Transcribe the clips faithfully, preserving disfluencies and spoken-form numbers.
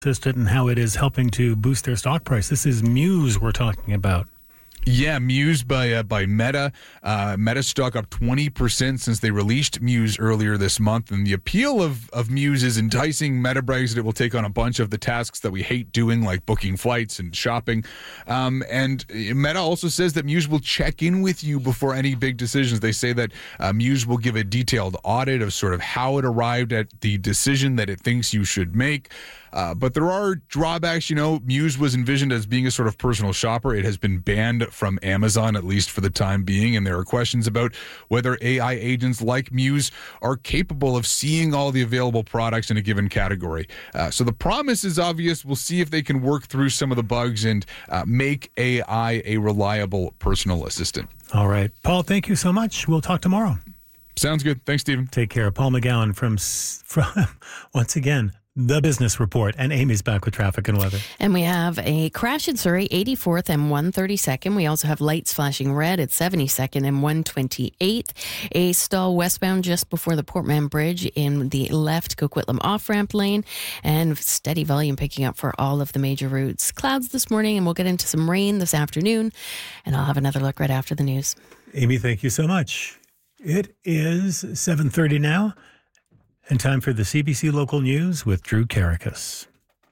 Assistant and how it is helping to boost their stock price. This is Muse we're talking about. Yeah, Muse by uh, by Meta. Uh, Meta stock up twenty percent since they released Muse earlier this month. And the appeal of, of Muse is enticing. Meta brags that it will take on a bunch of the tasks that we hate doing, like booking flights and shopping. Um, and Meta also says that Muse will check in with you before any big decisions. They say that uh, Muse will give a detailed audit of sort of how it arrived at the decision that it thinks you should make. Uh, but there are drawbacks. You know, Muse was envisioned as being a sort of personal shopper. It has been banned from Amazon, at least for the time being. And there are questions about whether A I agents like Muse are capable of seeing all the available products in a given category. Uh, so the promise is obvious. We'll see if they can work through some of the bugs and uh, make A I a reliable personal assistant. All right. Paul, thank you so much. We'll talk tomorrow. Sounds good. Thanks, Stephen. Take care. Paul McGowan from, from once again, The Business Report, and Amy's back with traffic and weather. And we have a crash in Surrey, eighty-fourth and one thirty-second. We also have lights flashing red at seventy-second and one twenty-eighth. A stall westbound just before the Portman Bridge in the left Coquitlam off-ramp lane, and steady volume picking up for all of the major routes. Clouds this morning, and we'll get into some rain this afternoon, and I'll have another look right after the news. Amy, thank you so much. It is seven thirty now. And time for the C B C Local News with Drew Karakas.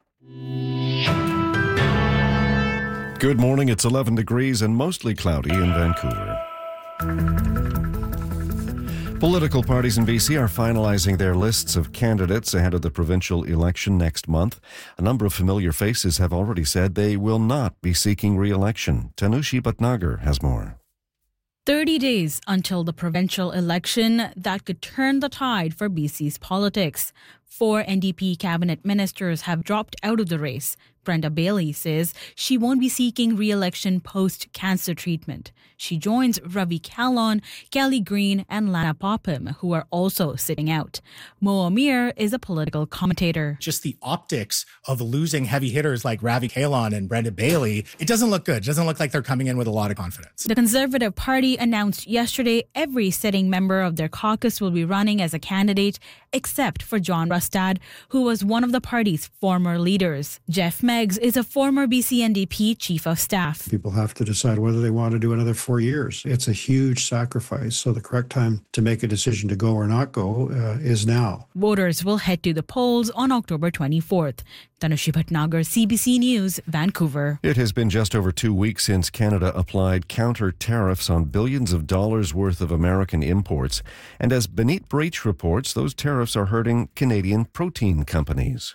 Good morning. It's eleven degrees and mostly cloudy in Vancouver. Political parties in B C are finalizing their lists of candidates ahead of the provincial election next month. A number of familiar faces have already said they will not be seeking re-election. Tanushi Bhatnagar has more. thirty days until the provincial election that could turn the tide for B C's politics. Four N D P cabinet ministers have dropped out of the race. Brenda Bailey says she won't be seeking re-election post-cancer treatment. She joins Ravi Kahlon, Kelly Green and Lana Popham, who are also sitting out. Mo Amir is a political commentator. Just the optics of losing heavy hitters like Ravi Kahlon and Brenda Bailey, it doesn't look good. It doesn't look like they're coming in with a lot of confidence. The Conservative Party announced yesterday every sitting member of their caucus will be running as a candidate, except for John Rustad, who was one of the party's former leaders. Jeff Meggs is a former B C N D P chief of staff. People have to decide whether they want to do another four years. It's a huge sacrifice. So the correct time to make a decision to go or not go uh, is now. Voters will head to the polls on October twenty-fourth. Tanushi Bhatnagar, C B C News, Vancouver. It has been just over two weeks since Canada applied counter tariffs on billions of dollars worth of American imports. And as Benit Breach reports, those tariffs are hurting Canadian protein companies.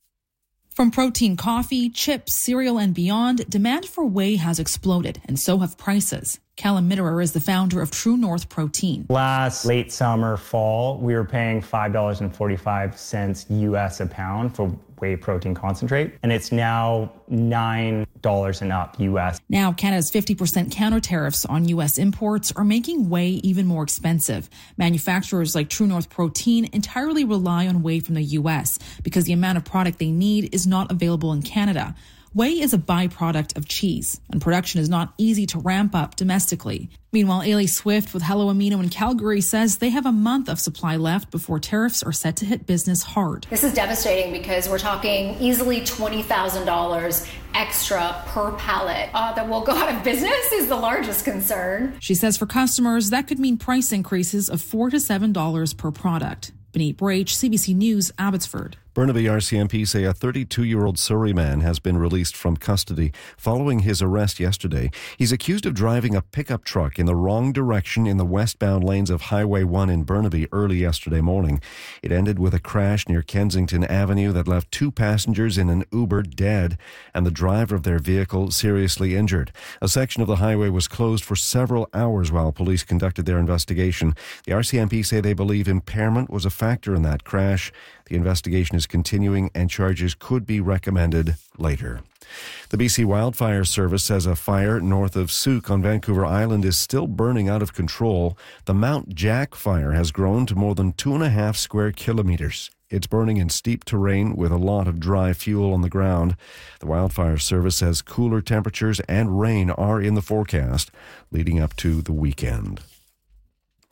From protein coffee, chips, cereal, and beyond, demand for whey has exploded, and so have prices. Callum Mitterer is the founder of True North Protein. Last late summer, fall, we were paying five dollars and forty-five cents U S a pound for whey protein concentrate, and it's now nine dollars and up U S. Now, Canada's fifty percent counter tariffs on U S imports are making whey even more expensive. Manufacturers like True North Protein entirely rely on whey from the U S because the amount of product they need is not available in Canada. Whey is a byproduct of cheese, and production is not easy to ramp up domestically. Meanwhile, Ailey Swift with Hello Amino in Calgary says they have a month of supply left before tariffs are set to hit business hard. This is devastating because we're talking easily twenty thousand dollars extra per pallet. Uh, that will go out of business is the largest concern. She says for customers, that could mean price increases of four to seven dollars per product. Benit Breach, C B C News, Abbotsford. Burnaby R C M P say a thirty-two-year-old Surrey man has been released from custody following his arrest yesterday. He's accused of driving a pickup truck in the wrong direction in the westbound lanes of Highway one in Burnaby early yesterday morning. It ended with a crash near Kensington Avenue that left two passengers in an Uber dead and the driver of their vehicle seriously injured. A section of the highway was closed for several hours while police conducted their investigation. The R C M P say they believe impairment was a factor in that crash. The investigation is continuing and charges could be recommended later. The B C Wildfire Service says a fire north of Souk on Vancouver Island is still burning out of control. The Mount Jack fire has grown to more than two and a half square kilometers. It's burning in steep terrain with a lot of dry fuel on the ground. The Wildfire Service says cooler temperatures and rain are in the forecast leading up to the weekend.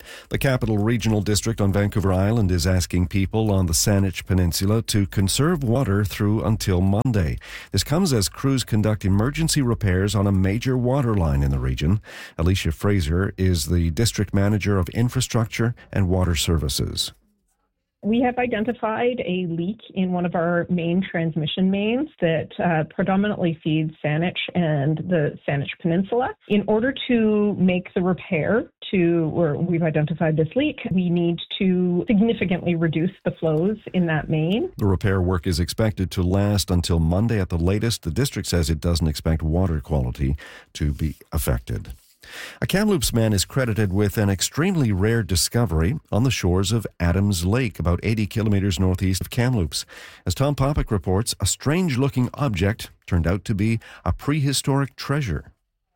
The Capital Regional District on Vancouver Island is asking people on the Saanich Peninsula to conserve water through until Monday. This comes as crews conduct emergency repairs on a major water line in the region. Alicia Fraser is the District Manager of Infrastructure and Water Services. We have identified a leak in one of our main transmission mains that uh, predominantly feeds Saanich and the Saanich Peninsula. In order to make the repair to where we've identified this leak, we need to significantly reduce the flows in that main. The repair work is expected to last until Monday at the latest. The district says it doesn't expect water quality to be affected. A Kamloops man is credited with an extremely rare discovery on the shores of Adams Lake, about eighty kilometers northeast of Kamloops. As Tom Popick reports, a strange-looking object turned out to be a prehistoric treasure.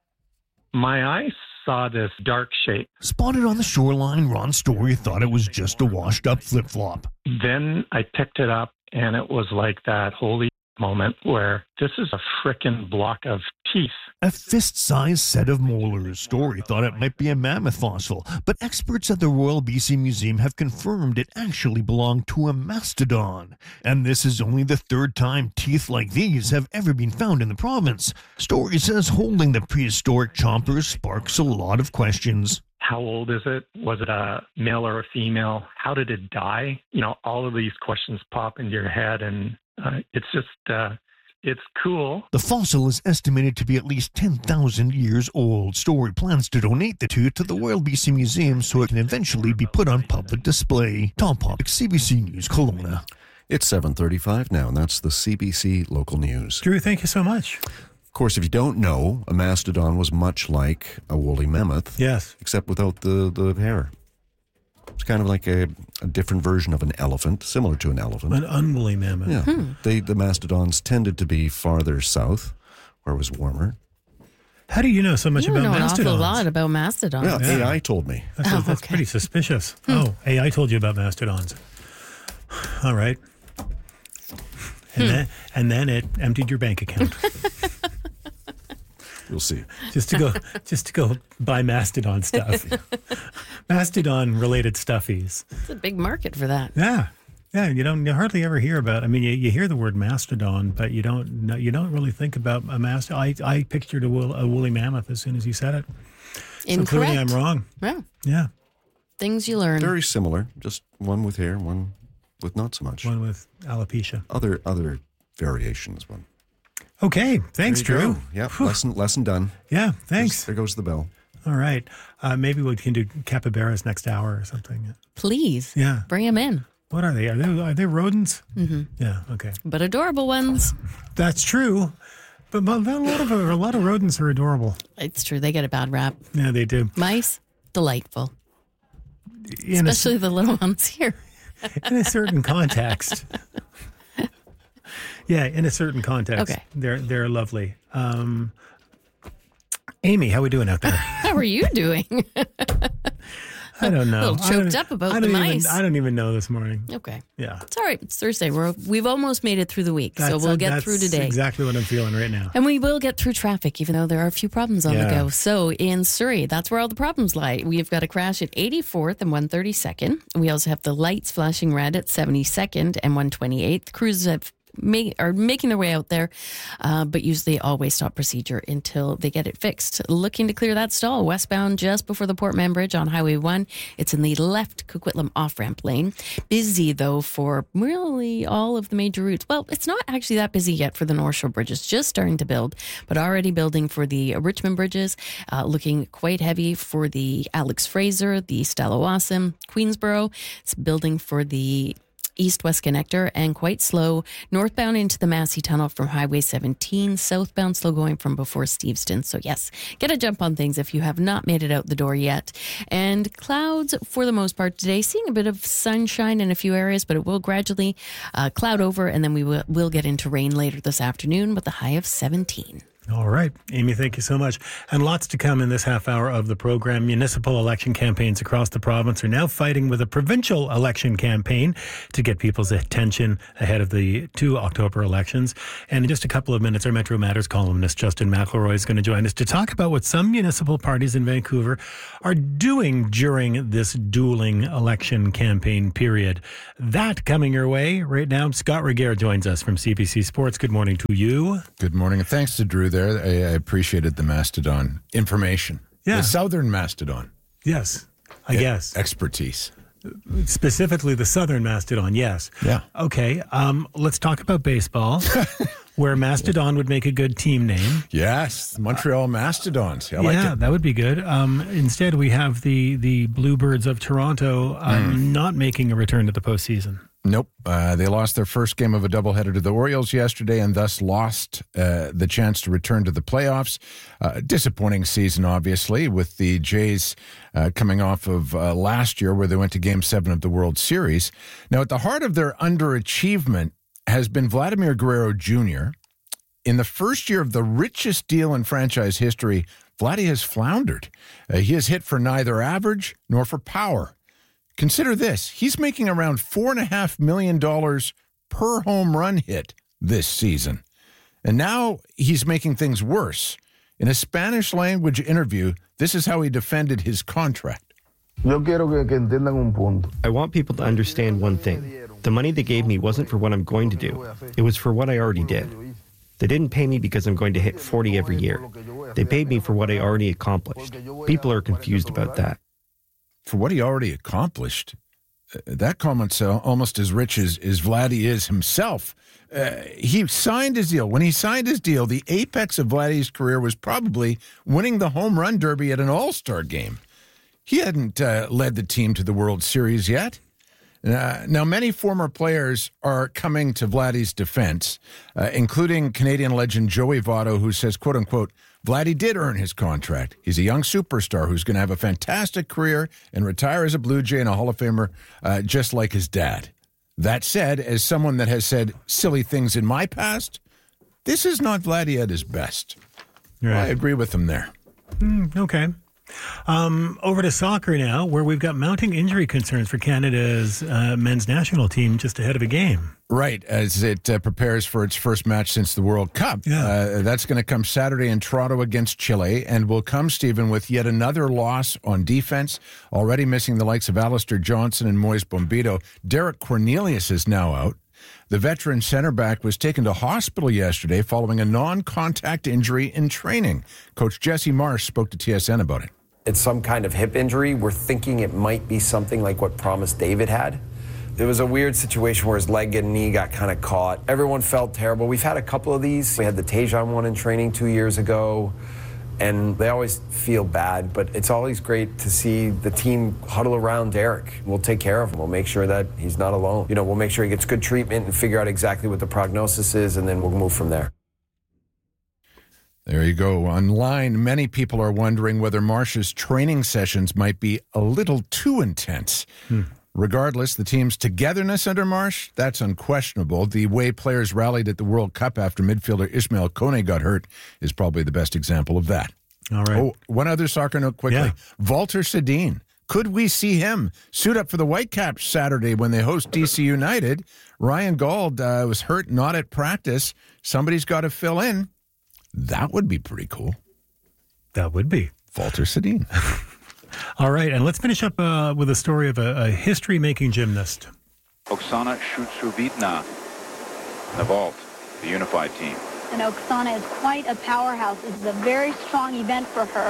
My eyes saw this dark shape. Spotted on the shoreline, Ron Story thought it was just a washed-up flip-flop. Then I picked it up, and it was like that holy moment where this is a frickin' block of teeth. A fist-sized set of molars. Story thought it might be a mammoth fossil, but experts at the Royal B C Museum have confirmed it actually belonged to a mastodon. And this is only the third time teeth like these have ever been found in the province. Story says holding the prehistoric chompers sparks a lot of questions. How old is it? Was it a male or a female? How did it die? You know, all of these questions pop into your head, and uh, it's just, uh, it's cool. The fossil is estimated to be at least ten thousand years old. Story plans to donate the tooth to the Royal B C Museum so it can eventually be put on public display. Tom Popick, C B C News, Kelowna. It's seven thirty-five now, and that's the C B C Local News. Drew, thank you so much. Of course, if you don't know, a mastodon was much like a woolly mammoth. Yes. Except without the, the hair. It's kind of like a, a different version of an elephant, similar to an elephant. An unwoolly mammoth. Yeah. Hmm. They, the mastodons tended to be farther south, where it was warmer. How do you know so much you about know mastodons? an awful lot about mastodons. Yeah, yeah. A I told me. That's, Oh, that's okay. pretty suspicious. Hmm. Oh, A I told you about mastodons. All right. And, Hmm. then, and then it emptied your bank account. You'll see. Just to go, just to go buy mastodon stuff. Mastodon-related stuffies. It's a big market for that. Yeah, yeah. You don't you hardly ever hear about. I mean, you, you hear the word mastodon, but you don't know, you don't really think about a mast. I I pictured a, wool, a woolly mammoth as soon as you said it. So clearly, I'm wrong. Yeah. Yeah. Things you learn. Very similar, just one with hair, one with not so much. One with alopecia. Other other variations. One. Okay. Thanks, There you Drew. go. Yeah. Lesson lesson done. Yeah. Thanks. There goes the bell. All right. Uh, maybe we can do capybaras next hour or something. Please. Yeah. Bring them in. What are they? Are they, are they rodents? Mm-hmm. Yeah. Okay. But adorable ones. That's true. But, but a lot of a lot of rodents are adorable. It's true. They get a bad rap. Yeah, they do. Mice, delightful. In a- Especially the little ones here. in a certain context. Yeah, in a certain context. Okay. They're they're lovely. Um, Amy, how we doing out there? How are you doing? I don't know. A little I don't- choked up about I the don't even- mice. I don't even know this morning. Okay. Yeah. It's all right. It's Thursday. We're, we've almost made it through the week, so That's- we'll get that's through today. exactly what I'm feeling right now. And we will get through traffic, even though there are a few problems on Yeah. the go. So in Surrey, that's where all the problems lie. We've got a crash at eighty-fourth and one thirty-second. We also have the lights flashing red at seventy-second and one twenty-eighth. Crews have Make, are making their way out there, uh, but usually always stop procedure until they get it fixed. Looking to clear that stall westbound just before the Port Mann Bridge on Highway one. It's in the left Coquitlam off-ramp lane. Busy, though, for really all of the major routes. Well, it's not actually that busy yet for the North Shore bridges, just starting to build, but already building for the Richmond bridges, uh, looking quite heavy for the Alex Fraser, the Stallawasam, Queensboro. It's building for the east-west connector and quite slow northbound into the Massey Tunnel from Highway seventeen, southbound slow going from before Steveston. So yes, get a jump on things if you have not made it out the door yet. And clouds for the most part today, seeing a bit of sunshine in a few areas, but it will gradually uh, cloud over, and then we will, will get into rain later this afternoon with a high of seventeen. All right. Amy, thank you so much. And lots to come in this half hour of the program. Municipal election campaigns across the province are now fighting with a provincial election campaign to get people's attention ahead of the two October elections. And in just a couple of minutes, our Metro Matters columnist Justin McElroy is going to join us to talk about what some municipal parties in Vancouver are doing during this dueling election campaign period. That coming your way right now. Scott Regehr joins us from C B C Sports. Good morning to you. Good morning. And thanks to Drew there. I, I appreciated the Mastodon information. Yeah. The Southern Mastodon. Yes, I Yeah, guess. Expertise. Specifically the Southern Mastodon, yes. Yeah. Okay, um, let's talk about baseball, where Mastodon would make a good team name. Yes, the Montreal Mastodons. I yeah, like it. that would be good. Um, instead, we have the, the Bluebirds of Toronto um, Mm. not making a return to the postseason. Nope. Uh, they lost their first game of a doubleheader to the Orioles yesterday and thus lost uh, the chance to return to the playoffs. Uh, disappointing season, obviously, with the Jays uh, coming off of uh, last year where they went to Game seven of the World Series. Now, at the heart of their underachievement has been Vladimir Guerrero Junior In the first year of the richest deal in franchise history, Vladdy has floundered. Uh, he has hit for neither average nor for power. Consider this. He's making around four point five million dollars per home run hit this season. And now he's making things worse. In a Spanish-language interview, this is how he defended his contract. I want people to understand one thing. The money they gave me wasn't for what I'm going to do. It was for what I already did. They didn't pay me because I'm going to hit forty every year. They paid me for what I already accomplished. People are confused about that. For what he already accomplished, uh, that comment's uh, almost as rich as, as Vladdy is himself. Uh, he signed his deal. When he signed his deal, the apex of Vladdy's career was probably winning the home run derby at an all-star game. He hadn't uh, led the team to the World Series yet. Uh, now, many former players are coming to Vladdy's defense, uh, including Canadian legend Joey Votto, who says, quote unquote, Vladdy did earn his contract. He's a young superstar who's going to have a fantastic career and retire as a Blue Jay and a Hall of Famer, uh, just like his dad. That said, as someone that has said silly things in my past, this is not Vladdy at his best. Right. I agree with him there. Mm, okay. Um, over to soccer now, where we've got mounting injury concerns for Canada's uh, men's national team just ahead of a game. Right, as it uh, prepares for its first match since the World Cup. Yeah. Uh, that's going to come Saturday in Toronto against Chile, and will come, Stephen, with yet another loss on defense, already missing the likes of Alistair Johnson and Moise Bombito. Derek Cornelius is now out. The veteran center back was taken to hospital yesterday following a non-contact injury in training. Coach Jesse Marsh spoke to T S N about it. It's some kind of hip injury. We're thinking it might be something like what Promise David had. It was a weird situation where his leg and knee got kind of caught. Everyone felt terrible. We've had a couple of these. We had the Tejan one in training two years ago, and they always feel bad, but it's always great to see the team huddle around Derek. We'll take care of him. We'll make sure that he's not alone. You know, we'll make sure he gets good treatment and figure out exactly what the prognosis is, and then we'll move from there. There you go. Online, many people are wondering whether Marsh's training sessions might be a little too intense. Hmm. Regardless, the team's togetherness under Marsh, that's unquestionable. The way players rallied at the World Cup after midfielder Ismail Kone got hurt is probably the best example of that. All right. Oh, one other soccer note quickly. Yeah. Walter Sedin. Could we see him suit up for the Whitecaps Saturday when they host D C United? Ryan Gauld uh, was hurt, not at practice. Somebody's got to fill in. That would be pretty cool. That would be. Walter Sedin. All right, and let's finish up uh, with a story of a, a history-making gymnast. Oksana Shutsuvitna, the vault, the unified team. And Oksana is quite a powerhouse. This is a very strong event for her.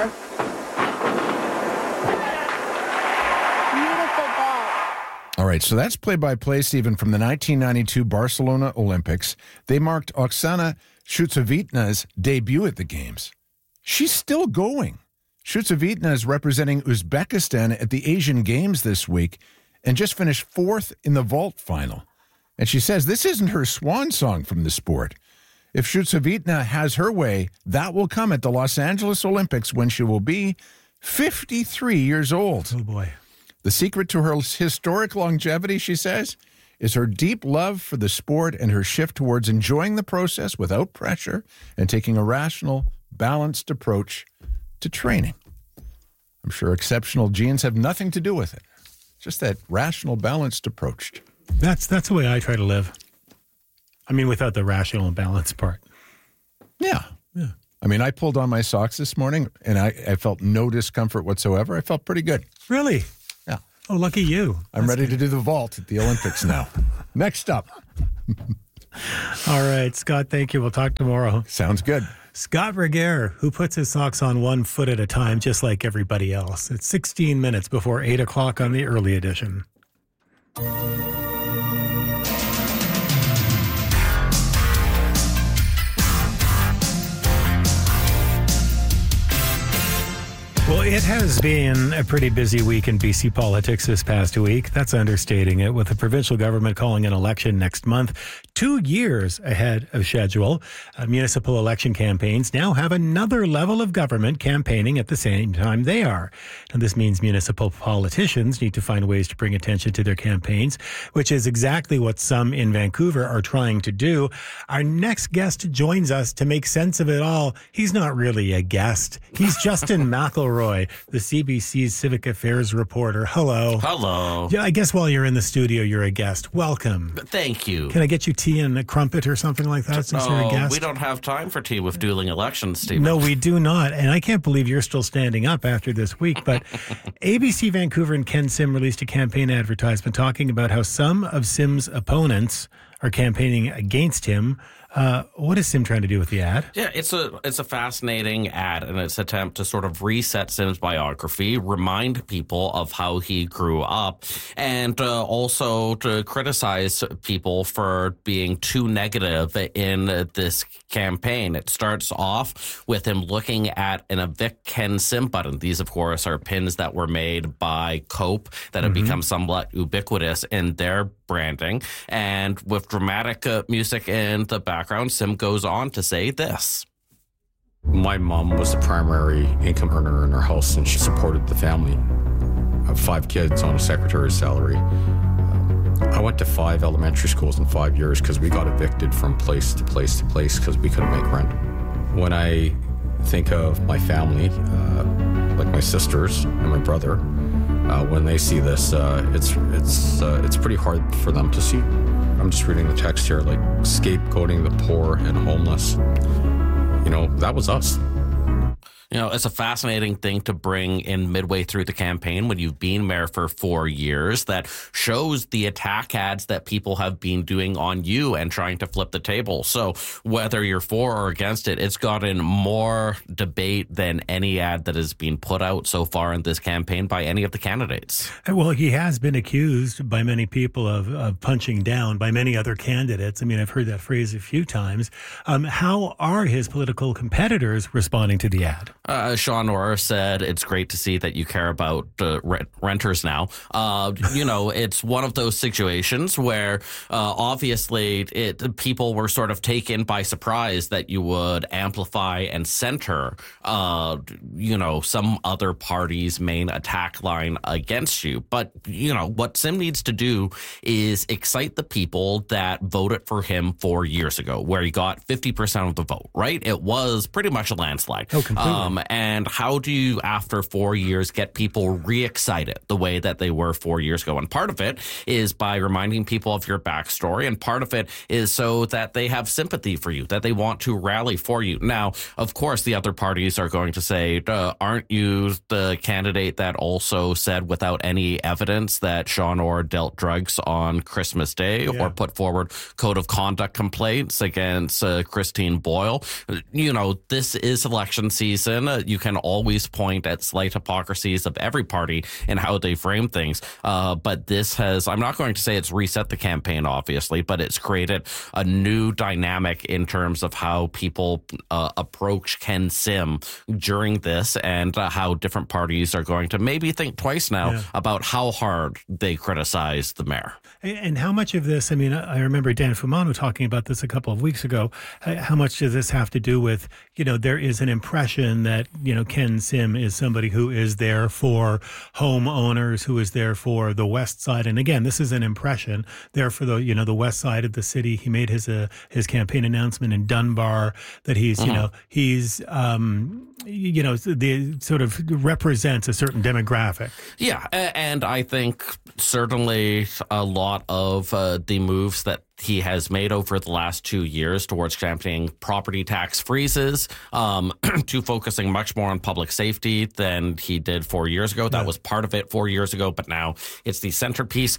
Beautiful ball. All right, so that's play-by-play, Stephen, from the nineteen ninety-two Barcelona Olympics. They marked Oksana Shutsuvitna's debut at the Games. She's still going. Shutsuvitna is representing Uzbekistan at the Asian Games this week and just finished fourth in the vault final. And she says this isn't her swan song from the sport. If Shutsuvitna has her way, that will come at the Los Angeles Olympics when she will be fifty-three years old. Oh, boy. The secret to her historic longevity, she says, is her deep love for the sport and her shift towards enjoying the process without pressure and taking a rational, balanced approach to training. I'm sure exceptional genes have nothing to do with it. Just that rational, balanced approach. That's that's the way I try to live. I mean, without the rational and balanced part. Yeah. Yeah. I mean, I pulled on my socks this morning, and I, I felt no discomfort whatsoever. I felt pretty good. Really? Yeah. Oh, lucky you. I'm That's ready good. to do the vault at the Olympics now. Next up. All right, Scott, thank you. We'll talk tomorrow. Sounds good. Scott Regehr, who puts his socks on one foot at a time, just like everybody else. It's sixteen minutes before eight o'clock on the early edition. Well, it has been a pretty busy week in B C politics this past week. That's understating it, with the provincial government calling an election next month, two years ahead of schedule. Uh, municipal election campaigns now have another level of government campaigning at the same time they are. And this means municipal politicians need to find ways to bring attention to their campaigns, which is exactly what some in Vancouver are trying to do. Our next guest joins us to make sense of it all. He's not really a guest. He's Justin McElroy, the C B C's civic affairs reporter. Hello. Hello. Yeah, I guess while you're in the studio, you're a guest. Welcome. Thank you. Can I get you tea and a crumpet or something like that since oh, you're a guest? We don't have time for tea with dueling elections, Stephen. No, we do not. And I can't believe you're still standing up after this week. But A B C Vancouver and Ken Sim released a campaign advertisement talking about how some of Sim's opponents are campaigning against him. Uh, what is Sim trying to do with the ad? Yeah, it's a it's a fascinating ad, and it's an attempt to sort of reset Sim's biography, remind people of how he grew up, and uh, also to criticize people for being too negative in this campaign. It starts off with him looking at an Evict Ken Sim button. These, of course, are pins that were made by Cope that have Mm-hmm. become somewhat ubiquitous in their branding. And with dramatic uh, music in the background, Sim goes on to say this. My mom was the primary income earner in our house, and she supported the family. I have five kids on a secretary's salary. I went to five elementary schools in five years because we got evicted from place to place to place because we couldn't make rent. When I think of my family, uh, like my sisters and my brother, uh, when they see this, uh, it's it's uh, it's pretty hard for them to see. I'm just reading the text here, like scapegoating the poor and homeless. You know, that was us. You know, it's a fascinating thing to bring in midway through the campaign when you've been mayor for four years that shows the attack ads that people have been doing on you and trying to flip the table. So whether you're for or against it, it's gotten more debate than any ad that has been put out so far in this campaign by any of the candidates. Well, he has been accused by many people of, of punching down by many other candidates. I mean, I've heard that phrase a few times. Um, how are his political competitors responding to the ad? Uh, Sean Orr said, it's great to see that you care about uh, rent- renters now. Uh, you know, it's one of those situations where uh, obviously it, people were sort of taken by surprise that you would amplify and center, uh, you know, some other party's main attack line against you. But, you know, what Sim needs to do is excite the people that voted for him four years ago, where he got fifty percent of the vote, right? It was pretty much a landslide. Oh, completely. Um, and how do you, after four years, get people re-excited the way that they were four years ago? And part of it is by reminding people of your backstory, and part of it is so that they have sympathy for you, that they want to rally for you. Now, of course, the other parties are going to say, uh, aren't you the candidate that also said without any evidence that Sean Orr dealt drugs on Christmas Day Yeah. or put forward code of conduct complaints against uh, Christine Boyle? You know, this is election season. Uh, you can always point at slight hypocrisies of every party and how they frame things. Uh, but this has, I'm not going to say it's reset the campaign, obviously, but it's created a new dynamic in terms of how people uh, approach Ken Sim during this, and uh, how different parties are going to maybe think twice now Yeah. about how hard they criticize the mayor. And how much of this, I mean, I remember Dan Fumano talking about this a couple of weeks ago. How much does this have to do with, you know, there is an impression that, you know, Ken Sim is somebody who is there for homeowners, who is there for the west side. And again, this is an impression there for the, you know, the west side of the city. He made his uh, his campaign announcement in Dunbar that he's, mm-hmm. you know, he's, um, you know, the sort of represents a certain demographic. Yeah. And I think certainly a lot of uh, the moves that he has made over the last two years towards championing property tax freezes, um, to focusing much more on public safety than he did four years ago. That yeah. was part of it four years ago, but now it's the centerpiece.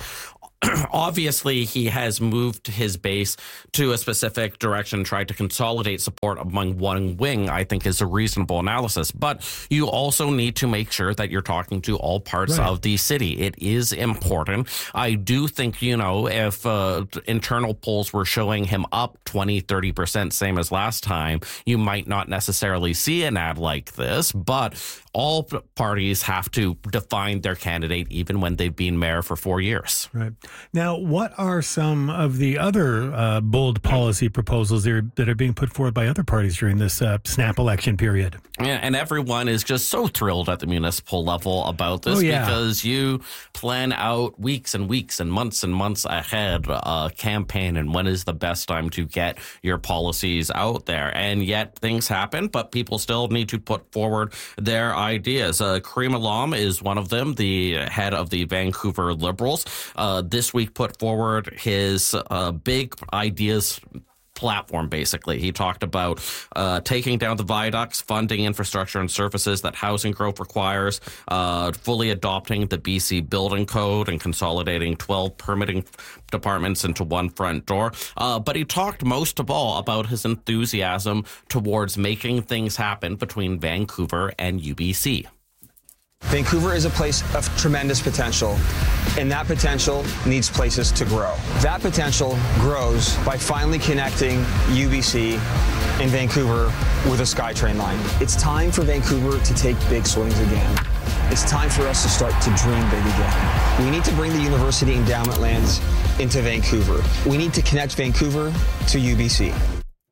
Obviously, he has moved his base to a specific direction, tried to consolidate support among one wing, I think is a reasonable analysis. But you also need to make sure that you're talking to all parts right. of the city. It is important. I do think, you know, if uh, internal polls were showing him up twenty, thirty percent, same as last time, you might not necessarily see an ad like this. But all parties have to define their candidate even when they've been mayor for four years. Right. Now, what are some of the other uh, bold policy proposals that are, that are being put forward by other parties during this uh, snap election period? Yeah, and everyone is just so thrilled at the municipal level about this oh, yeah. because you plan out weeks and weeks and months and months ahead a campaign and when is the best time to get your policies out there. And yet things happen, but people still need to put forward their ideas. Uh, Karim Alam is one of them, the head of the Vancouver Liberals. Uh, this week put forward his uh, big ideas platform, basically. He talked about uh, taking down the viaducts, funding infrastructure and services that housing growth requires, uh, fully adopting the B C Building Code and consolidating twelve permitting departments into one front door. Uh, but he talked most of all about his enthusiasm towards making things happen between Vancouver and U B C. Vancouver is a place of tremendous potential, and that potential needs places to grow. That potential grows by finally connecting U B C and Vancouver with a SkyTrain line. It's time for Vancouver to take big swings again. It's time for us to start to dream big again. We need to bring the university endowment lands into Vancouver. We need to connect Vancouver to U B C.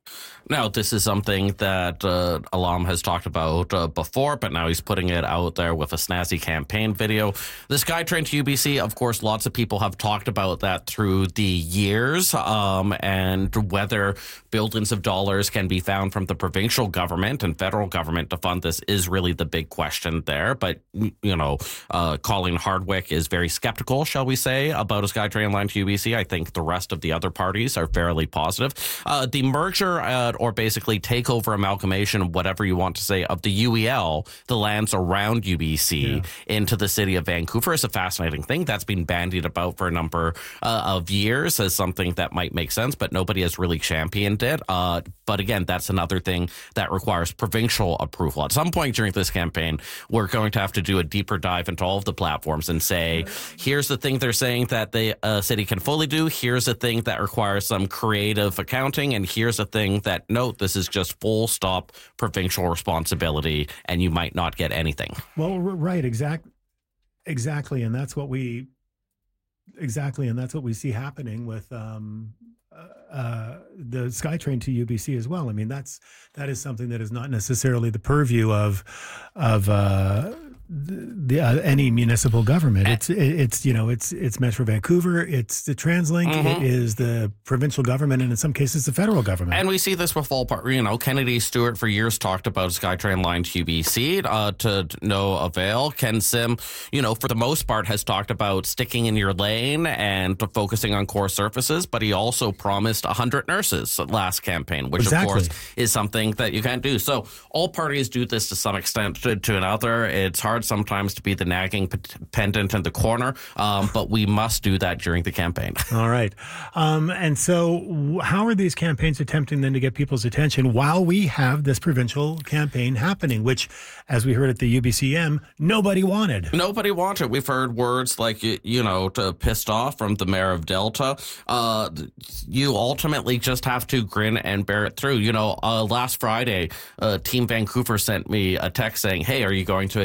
Now, this is something that uh, Alam has talked about uh, before, but now he's putting it out there with a snazzy campaign video. The SkyTrain to U B C, of course, lots of people have talked about that through the years, um, and whether billions of dollars can be found from the provincial government and federal government to fund this is really the big question there. But, you know, uh, Colleen Hardwick is very skeptical, shall we say, about a SkyTrain line to U B C. I think the rest of the other parties are fairly positive. Uh, the merger uh, or basically takeover, amalgamation, whatever you want to say, of the U E L, the lands around U B C, yeah. into the city of Vancouver is a fascinating thing that's been bandied about for a number uh, of years as something that might make sense, but nobody has really championed it. Uh, but again, that's another thing that requires provincial approval. At some point during this campaign, we're going to have to do a deeper dive into all of the platforms and say, here's the thing they're saying that the uh, city can fully do, here's a thing that requires some creative accounting, and here's a thing that note, this is just full stop provincial responsibility, and you might not get anything. Well, right, exact, exactly, and that's what we, exactly, and that's what we see happening with um, uh, the SkyTrain to U B C as well. I mean, that's that is something that is not necessarily the purview of of. Uh, The, uh, any municipal government. It's it's you know it's it's Metro Vancouver, it's the TransLink, mm-hmm. it is the provincial government, and in some cases the federal government. And we see this with all part. You know, Kennedy Stewart for years talked about a SkyTrain line to U B C uh, to no avail. Ken Sim, you know, for the most part, has talked about sticking in your lane and focusing on core surfaces, but he also promised one hundred nurses last campaign, which exactly. of course is something that you can't do. So all parties do this to some extent to, to another. It's hard sometimes to be the nagging pendant in the corner, um, but we must do that during the campaign. All right. Um, and so how are these campaigns attempting then to get people's attention while we have this provincial campaign happening, which, as we heard at the U B C M, nobody wanted. Nobody wanted. We've heard words like, you know, to pissed off from the mayor of Delta. Uh, you ultimately just have to grin and bear it through. You know, uh, last Friday, uh, Team Vancouver sent me a text saying, hey, are you going to attend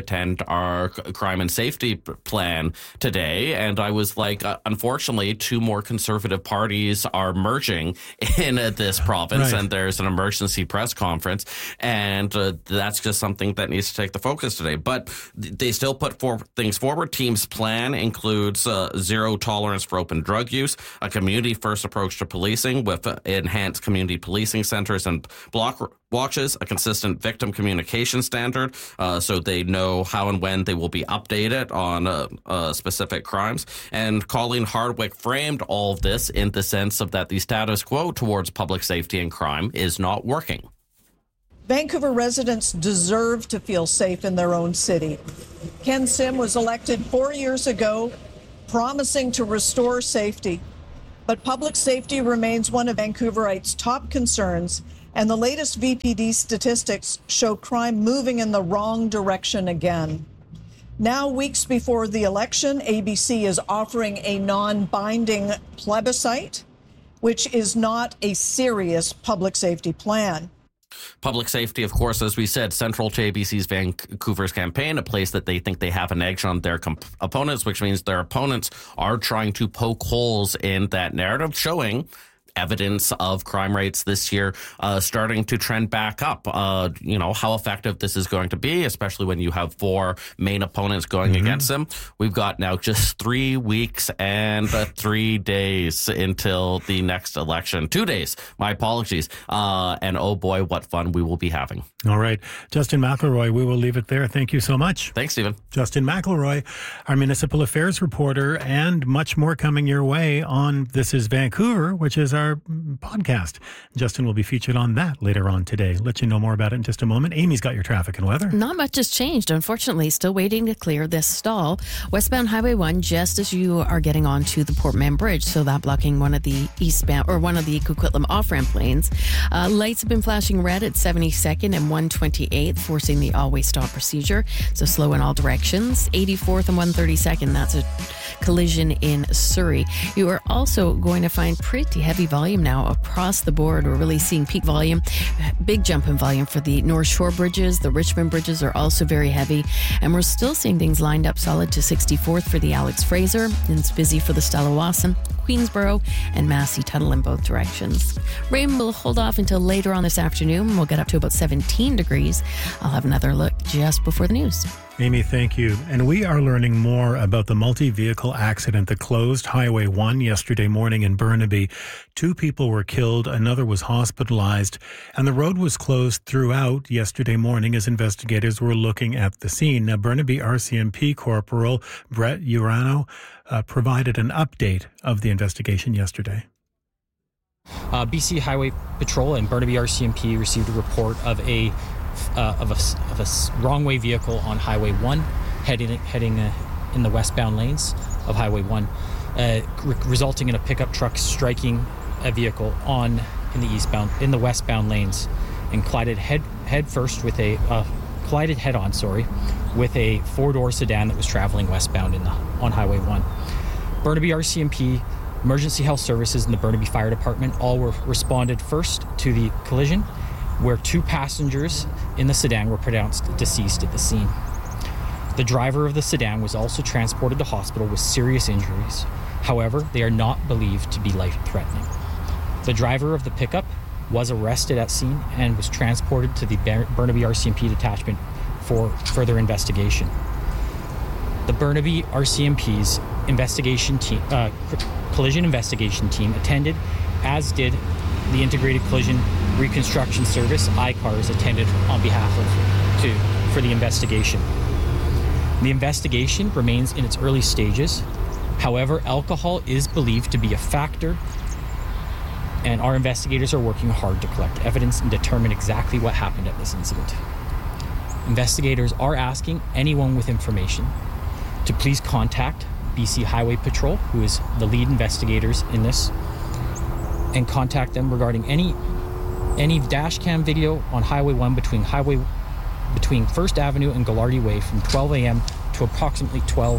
our crime and safety plan today. And I was like, uh, unfortunately, two more conservative parties are merging in uh, this province, right. and there's an emergency press conference. And uh, that's just something that needs to take the focus today. But they still put four things forward. Team's plan includes uh, zero tolerance for open drug use, a community-first approach to policing with uh, enhanced community policing centers and block watches, a consistent victim communication standard uh, so they know how and when they will be updated on uh, uh, specific crimes. And Colleen Hardwick framed all of this in the sense of that the status quo towards public safety and crime is not working. Vancouver residents deserve to feel safe in their own city. Ken Sim was elected four years ago, promising to restore safety. But public safety remains one of Vancouverites' top concerns, and the latest V P D statistics show crime moving in the wrong direction again. Now, weeks before the election, A B C is offering a non-binding plebiscite, which is not a serious public safety plan. Public safety, of course, as we said, central to A B C's Vancouver's campaign, a place that they think they have an edge on their comp- opponents, which means their opponents are trying to poke holes in that narrative, showing evidence of crime rates this year uh, starting to trend back up. Uh, you know, how effective this is going to be, especially when you have four main opponents going mm-hmm. against them. We've got now just three weeks and uh, three days until the next election. Two days. My apologies. Uh, and oh boy, what fun we will be having. All right. Justin McElroy, we will leave it there. Thank you so much. Thanks, Stephen. Justin McElroy, our municipal affairs reporter, and much more coming your way on This is Vancouver, which is our podcast. Justin will be featured on that later on today. Let you know more about it in just a moment. Amy's got your traffic and weather. Not much has changed, unfortunately. Still waiting to clear this stall. Westbound Highway one, just as you are getting onto the Port Mann Bridge, so that blocking one of the eastbound or one of the Coquitlam off-ramp lanes. Uh, lights have been flashing red at seventy-second and one twenty-eighth, forcing the always stop procedure. So slow in all directions. eighty-fourth and one thirty-second, that's a collision in Surrey. You are also going to find pretty heavy volume now across the board. We're really seeing peak volume, big jump in volume for the North Shore bridges. The Richmond bridges are also very heavy, and we're still seeing things lined up solid to sixty-fourth for the Alex Fraser, and it's busy for the Stella Wasson, Queensborough, and Massey Tunnel in both directions. Rain will hold off until later on this afternoon. We'll get up to about seventeen degrees. I'll have another look just before the news. Amy, thank you. And we are learning more about the multi-vehicle accident that closed Highway one yesterday morning in Burnaby. Two people were killed, another was hospitalized, and the road was closed throughout yesterday morning as investigators were looking at the scene. Now, Burnaby R C M P Corporal Brett Urano uh, provided an update of the investigation yesterday. Uh, B C Highway Patrol and Burnaby R C M P received a report of a Uh, of a, of a wrong way vehicle on Highway one heading heading uh, in the westbound lanes of Highway one, uh, re- resulting in a pickup truck striking a vehicle on in the eastbound in the westbound lanes and collided head head first with a uh, collided head on sorry with a four-door sedan that was traveling westbound in the on Highway one. Burnaby R C M P, Emergency Health Services, and the Burnaby Fire Department all were responded first to the collision, where two passengers in the sedan were pronounced deceased at the scene. The driver of the sedan was also transported to hospital with serious injuries. However, they are not believed to be life-threatening. The driver of the pickup was arrested at scene and was transported to the Burnaby R C M P detachment for further investigation. The Burnaby R C M P's investigation team, uh, collision investigation team attended, as did the Integrated Collision Reconstruction Service, I CARS, attended on behalf of to for the investigation. The investigation remains in its early stages. However, alcohol is believed to be a factor, and our investigators are working hard to collect evidence and determine exactly what happened at this incident. Investigators are asking anyone with information to please contact B C Highway Patrol, who is the lead investigators in this, and contact them regarding any any dash cam video on Highway one between Highway between First Avenue and Gallardi Way from twelve a.m. to approximately twelve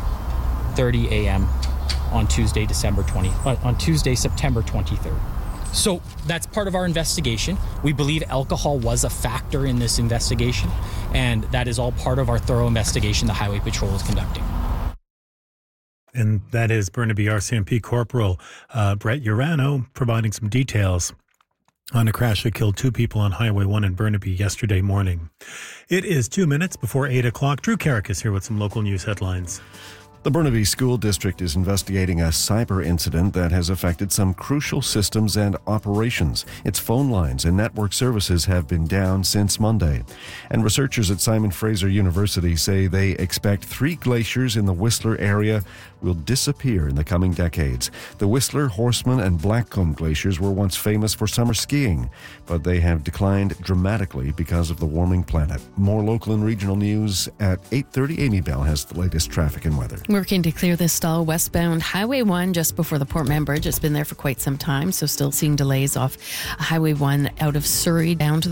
thirty a.m. on Tuesday, December twentieth, uh, on Tuesday, September twenty-third. So that's part of our investigation. We believe alcohol was a factor in this investigation, and that is all part of our thorough investigation the Highway Patrol is conducting. And that is Burnaby R C M P Corporal uh, Brett Urano providing some details on a crash that killed two people on Highway one in Burnaby yesterday morning. It is two minutes before eight o'clock. Drew Carrick is here with some local news headlines. The Burnaby School District is investigating a cyber incident that has affected some crucial systems and operations. Its phone lines and network services have been down since Monday. And researchers at Simon Fraser University say they expect three glaciers in the Whistler area will disappear in the coming decades. The Whistler, Horseman, and Blackcomb glaciers were once famous for summer skiing, but they have declined dramatically because of the warming planet. More local and regional news at eight thirty. Amy Bell has the latest traffic and weather. Working to clear this stall westbound Highway one just before the Portman Bridge. It's been there for quite some time, so still seeing delays off Highway one out of Surrey down to the